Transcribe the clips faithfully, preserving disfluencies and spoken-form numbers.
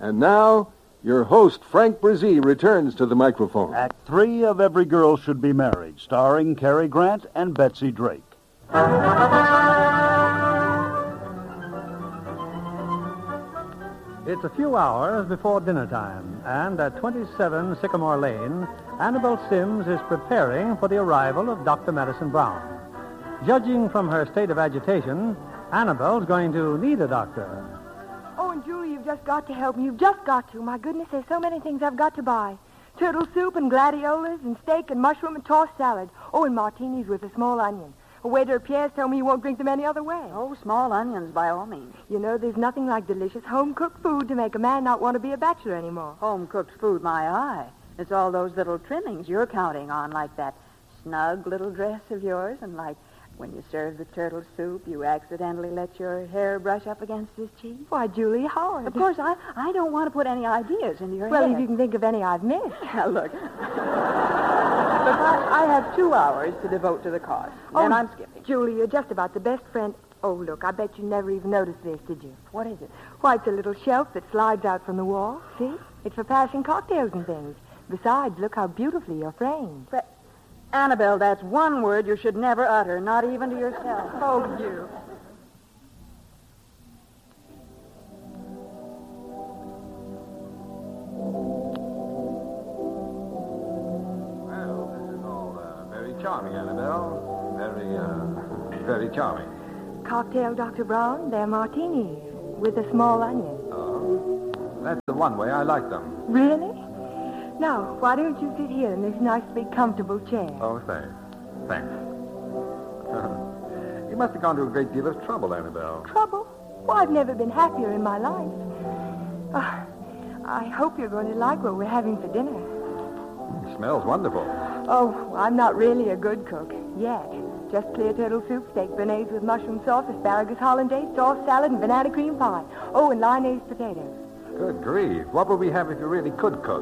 And now, your host, Frank Brzee, returns to the microphone. Act three of Every Girl Should Be Married, starring Cary Grant and Betsy Drake. It's a few hours before dinner time, and at twenty-seven Sycamore Lane, Annabelle Sims is preparing for the arrival of Doctor Madison Brown. Judging from her state of agitation, Annabelle's going to need a doctor. Oh, and Julie, you've just got to help me. You've just got to. My goodness, there's so many things I've got to buy. Turtle soup and gladiolas and steak and mushroom and tossed salad. Oh, and martinis with a small onion. A waiter at Pierre's told me he won't drink them any other way. Oh, small onions, by all means. You know, there's nothing like delicious home-cooked food to make a man not want to be a bachelor anymore. Home-cooked food, my eye. It's all those little trimmings you're counting on, like that snug little dress of yours, and like when you serve the turtle soup, you accidentally let your hair brush up against his cheek. Why, Julie, hard. Of course, I, I don't want to put any ideas into your well, head. Well, if you can think of any I've missed. Now, look. But I, I have two hours to devote to the cause. Oh, and I'm skipping. Julie, you're just about the best friend. Oh, look, I bet you never even noticed this, did you? What is it? Why, it's a little shelf that slides out from the wall. See? It's for passing cocktails and things. Besides, look how beautifully you're framed. But, Annabelle, that's one word you should never utter, not even to yourself. Oh, you. Well, this is all uh, very charming, Annabelle. Very, uh, very charming. Cocktail, Doctor Brown, they're martinis with a small onion. Oh, that's the one way I like them. Really? Now, why don't you sit here in this nice, big, comfortable chair? Oh, thanks. Thanks. You must have gone to a great deal of trouble, Annabelle. Trouble? Well, I've never been happier in my life. Uh, I hope you're going to like what we're having for dinner. It smells wonderful. Oh, I'm not really a good cook yet. Just clear turtle soup, steak béarnaise with mushroom sauce, asparagus hollandaise, tossed salad, and banana cream pie. Oh, and lyonnaise potatoes. Good grief. What would we have if you really could cook?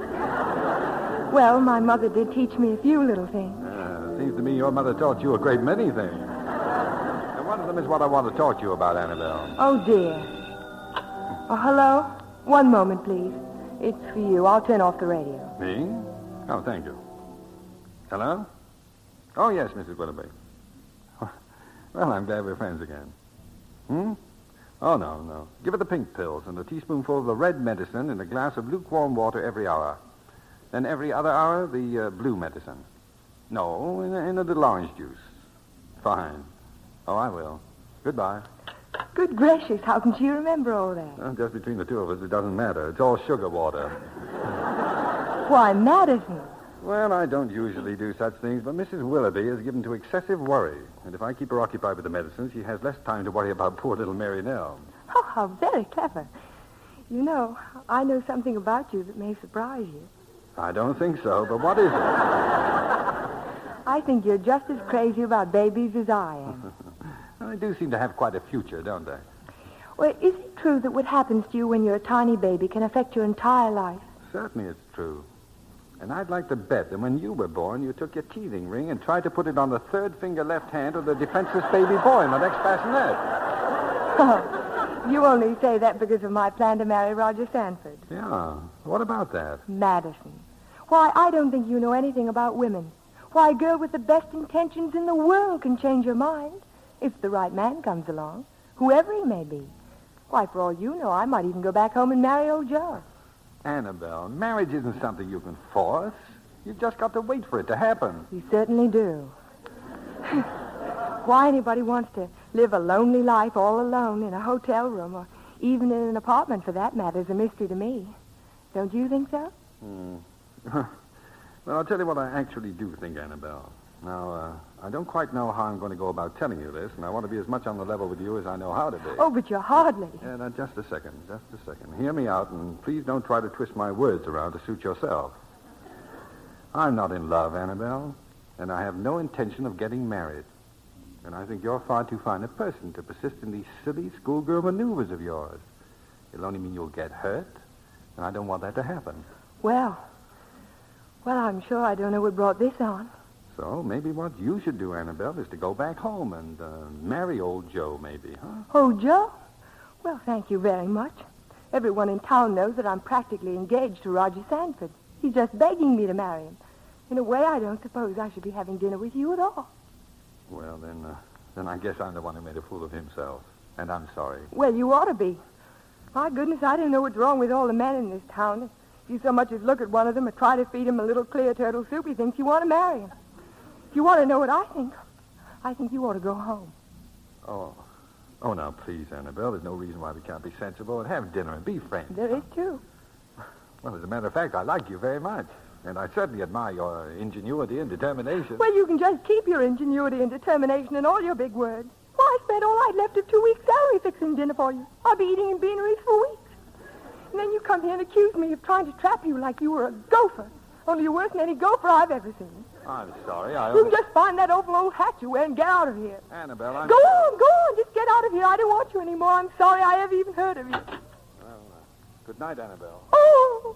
Well, my mother did teach me a few little things. Uh, seems to me your mother taught you a great many things. And one of them is what I want to talk to you about, Annabelle. Oh, dear. Oh, hello? One moment, please. It's for you. I'll turn off the radio. Me? Oh, thank you. Hello? Oh, yes, Missus Willoughby. Well, I'm glad we're friends again. Hmm? Oh, no, no. Give her the pink pills and a teaspoonful of the red medicine in a glass of lukewarm water every hour. Then every other hour, the uh, blue medicine. No, in a, in a little orange juice. Fine. Oh, I will. Goodbye. Good gracious, how can she remember all that? Well, just between the two of us, it doesn't matter. It's all sugar water. Why, Madison. Well, I don't usually do such things, but Missus Willoughby is given to excessive worry. And if I keep her occupied with the medicine, she has less time to worry about poor little Mary Nell. Oh, how very clever. You know, I know something about you that may surprise you. I don't think so, but what is it? I think you're just as crazy about babies as I am. They do seem to have quite a future, don't they? Well, is it true that what happens to you when you're a tiny baby can affect your entire life? Certainly it's true. And I'd like to bet that when you were born, you took your teething ring and tried to put it on the third finger left hand of the defenseless baby boy in the next bassinet. Oh, you only say that because of my plan to marry Roger Sanford. Yeah. What about that? Madison. Why, I don't think you know anything about women. Why, a girl with the best intentions in the world can change her mind if the right man comes along, whoever he may be. Why, for all you know, I might even go back home and marry old Joe. Annabelle, marriage isn't something you can force. You've just got to wait for it to happen. You certainly do. Why anybody wants to live a lonely life all alone in a hotel room or even in an apartment, for that matter, is a mystery to me. Don't you think so? Hmm. Well, I'll tell you what I actually do think, Annabelle. Now, uh, I don't quite know how I'm going to go about telling you this, and I want to be as much on the level with you as I know how to be. Oh, but you're hardly. Yeah, now, just a second, just a second. Hear me out, and please don't try to twist my words around to suit yourself. I'm not in love, Annabelle, and I have no intention of getting married. And I think you're far too fine a person to persist in these silly schoolgirl maneuvers of yours. It'll only mean you'll get hurt, and I don't want that to happen. Well, well, I'm sure I don't know what brought this on. So maybe what you should do, Annabelle, is to go back home and uh, marry old Joe, maybe, huh? Old Joe? Well, thank you very much. Everyone in town knows that I'm practically engaged to Roger Sanford. He's just begging me to marry him. In a way, I don't suppose I should be having dinner with you at all. Well, then, uh, then I guess I'm the one who made a fool of himself. And I'm sorry. Well, you ought to be. My goodness, I don't know what's wrong with all the men in this town. If you so much as look at one of them or try to feed him a little clear turtle soup, he thinks you want to marry him. If you want to know what I think, I think you ought to go home. Oh. Oh, now, please, Annabelle. There's no reason why we can't be sensible and have dinner and be friends. There is, too. Well, as a matter of fact, I like you very much. And I certainly admire your ingenuity and determination. Well, you can just keep your ingenuity and determination and all your big words. Why, I spent all I'd left of two weeks' salary fixing dinner for you. I'll be eating in beaneries for weeks. And then you come here and accuse me of trying to trap you like you were a gopher. Only you're worse than any gopher I've ever seen. I'm sorry. I You only... can just find that awful old hat you wear and get out of here. Annabelle, I'm... Go on, go on. Just get out of here. I don't want you anymore. I'm sorry I ever even heard of you. Well, uh, good night, Annabelle. Oh!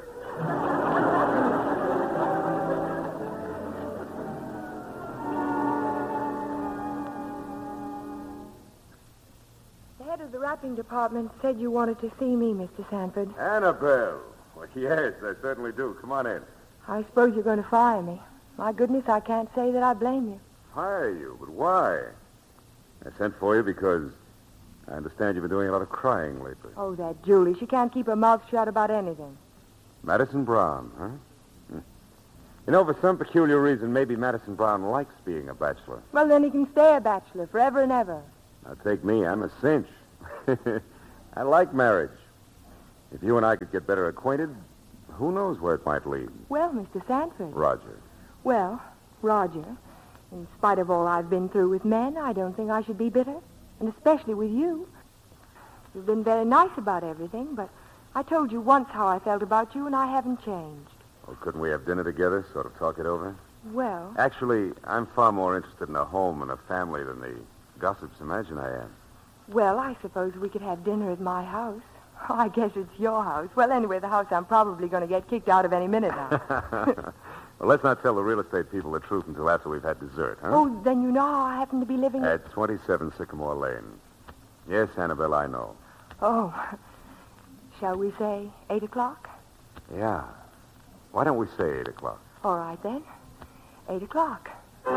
The head of the wrapping department said you wanted to see me, Mister Sanford. Annabelle. Well, yes, I certainly do. Come on in. I suppose you're going to fire me. My goodness, I can't say that I blame you. Fire you, but why? I sent for you because I understand you've been doing a lot of crying lately. Oh, that Julie. She can't keep her mouth shut about anything. Madison Brown, huh? Hmm. You know, for some peculiar reason, maybe Madison Brown likes being a bachelor. Well, then he can stay a bachelor forever and ever. Now, take me. I'm a cinch. I like marriage. If you and I could get better acquainted, who knows where it might lead? Well, Mister Sanford. Roger. Well, Roger, in spite of all I've been through with men, I don't think I should be bitter. And especially with you. You've been very nice about everything, but I told you once how I felt about you, and I haven't changed. Well, couldn't we have dinner together, sort of talk it over? Well, Actually, I'm far more interested in a home and a family than the gossips imagine I am. well, I suppose we could have dinner at my house. Oh, I guess it's your house. Well, anyway, the house I'm probably going to get kicked out of any minute now. Well, let's not tell the real estate people the truth until after we've had dessert, huh? Oh, then you know how I happen to be living... At twenty-seven Sycamore Lane. Yes, Annabelle, I know. Oh, shall we say eight o'clock? Yeah. Why don't we say eight o'clock? All right, then. Eight o'clock.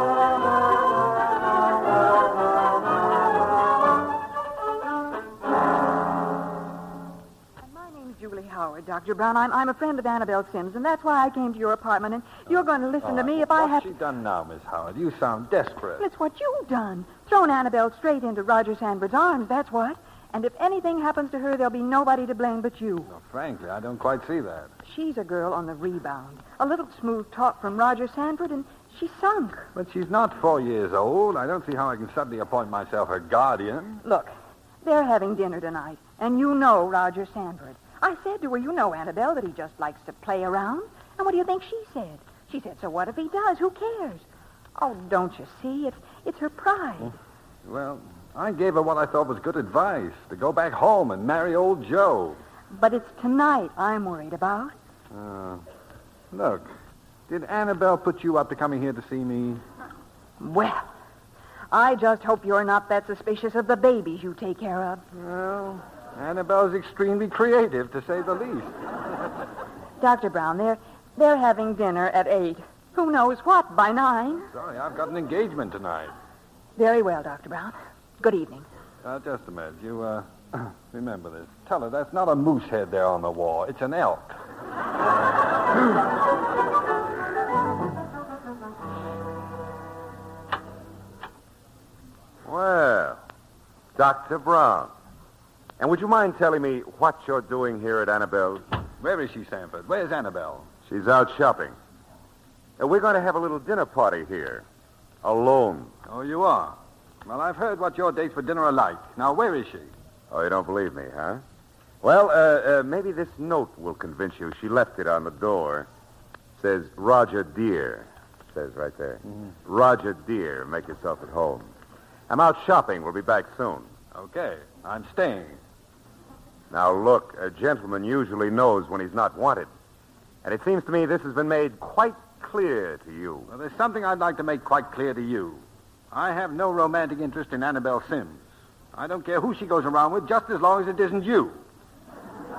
My name's Julie Howard, Doctor Brown. I'm, I'm a friend of Annabelle Sims, and that's why I came to your apartment, and you're going to listen to me if I What's have... she done now, Miss Howard? You sound desperate. Well, it's what you've done. Thrown Annabelle straight into Roger Sanford's arms, that's what. And if anything happens to her, there'll be nobody to blame but you. Well, frankly, I don't quite see that. She's a girl on the rebound. A little smooth talk from Roger Sanford, and she's sunk. But she's not four years old. I don't see how I can suddenly appoint myself her guardian. Look, they're having dinner tonight, and you know Roger Sanford. I said to her, you know, Annabelle, that he just likes to play around. And what do you think she said? She said, so what if he does? Who cares? Oh, don't you see? It's, it's her pride. Well, I gave her what I thought was good advice, to go back home and marry old Joe. But it's tonight I'm worried about. Uh, look, did Annabelle put you up to coming here to see me? Well, I just hope you're not that suspicious of the babies you take care of. Well, Annabelle's extremely creative, to say the least. Doctor Brown, they're, they're having dinner at eight. Who knows what by nine? Sorry, I've got an engagement tonight. Very well, Doctor Brown. Good evening. Uh, just a minute. You, uh, remember this. Tell her that's not a moose head there on the wall. It's an elk. Well, Doctor Brown. And would you mind telling me what you're doing here at Annabelle's? Where is she, Sanford? Where's Annabelle? She's out shopping. Uh, we're going to have a little dinner party here. Alone. Oh, you are? Well, I've heard what your dates for dinner are like. Now, where is she? Oh, you don't believe me, huh? Well, uh, uh, maybe this note will convince you. She left it on the door. Says, Roger Dear. Says right there. Mm-hmm. Roger Dear, make yourself at home. I'm out shopping. We'll be back soon. Okay, I'm staying. Now, look, a gentleman usually knows when he's not wanted. And it seems to me this has been made quite clear to you. Well, there's something I'd like to make quite clear to you. I have no romantic interest in Annabelle Sims. I don't care who she goes around with, just as long as it isn't you.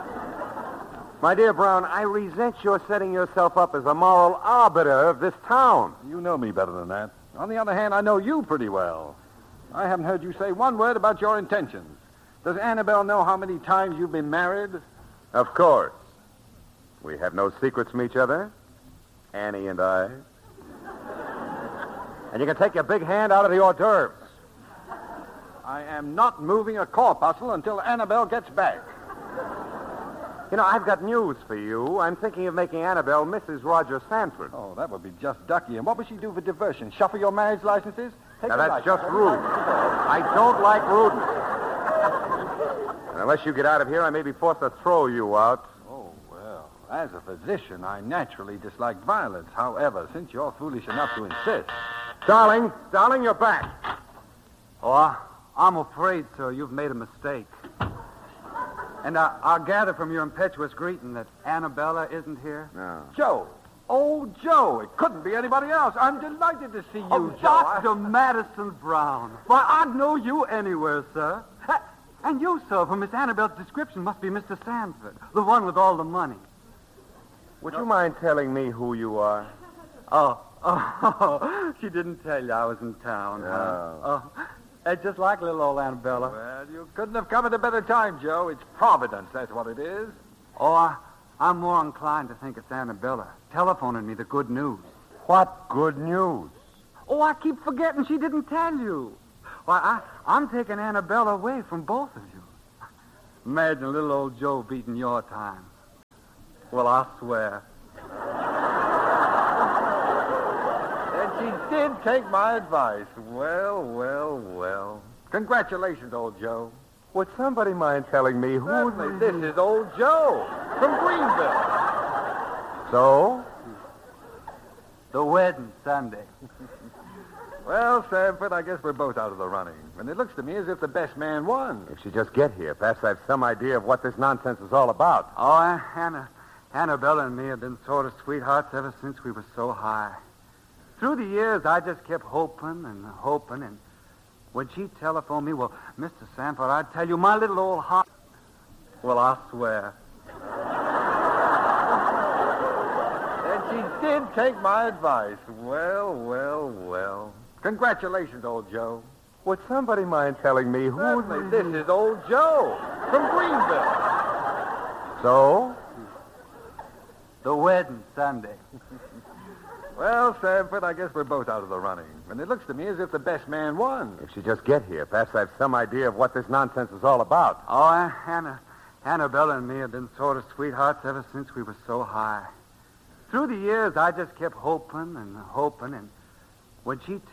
My dear Brown, I resent your setting yourself up as a moral arbiter of this town. You know me better than that. On the other hand, I know you pretty well. I haven't heard you say one word about your intentions. Does Annabelle know how many times you've been married? Of course. We have no secrets from each other, Annie and I. And you can take your big hand out of the hors d'oeuvres. I am not moving a corpuscle until Annabelle gets back. You know, I've got news for you. I'm thinking of making Annabelle Missus Roger Sanford. Oh, that would be just ducky. And what would she do for diversion? Shuffle your marriage licenses? Take Now, your that's license. just rude. I don't like rudeness. And unless you get out of here, I may be forced to throw you out. Oh, well, as a physician, I naturally dislike violence. However, since you're foolish enough to insist... Darling, darling, you're back. Oh, I, I'm afraid, sir, you've made a mistake. And I, I'll gather from your impetuous greeting that Annabella isn't here. No. Joe. Oh, Joe. It couldn't be anybody else. I'm delighted to see you, Oh, Joe. I- Doctor Madison Brown. Why, I'd know you anywhere, sir. Ha- And you, sir, from Miss Annabelle's description, must be Mister Sanford, the one with all the money. Would you mind telling me who you are? Oh, oh, she didn't tell you I was in town, huh? No. Oh, it's just like little old Annabella. Well, you couldn't have come at a better time, Joe. It's Providence, that's what it is. Oh, I, I'm more inclined to think it's Annabella telephoning me the good news. What good news? Oh, I keep forgetting she didn't tell you. Why, I, I'm taking Annabella away from both of you. Imagine little old Joe beating your time. Well, I swear. And she did take my advice. Well, well, well. Congratulations, old Joe. Would somebody mind telling me who... Certainly, this is old Joe from Greenville. So? The wedding Sunday. Well, Sanford, I guess we're both out of the running. And it looks to me as if the best man won. If she just get here, perhaps I have some idea of what this nonsense is all about. Oh, Anna, Annabella and me have been sort of sweethearts ever since we were so high. Through the years, I just kept hoping and hoping, and when she telephoned me, well, Mister Sanford, I tell you, my little old heart... Well, I swear. And she did take my advice. Well, well, well. Congratulations, old Joe. Would somebody mind telling me who... Certainly, this is old Joe from Greenville. So? The wedding Sunday. Well, Sanford, I guess we're both out of the running. And it looks to me as if the best man won. If she just get here, perhaps I have some idea of what this nonsense is all about. Oh, Anna, Annabella and me have been sort of sweethearts ever since we were so high. Through the years, I just kept hoping and hoping, and when she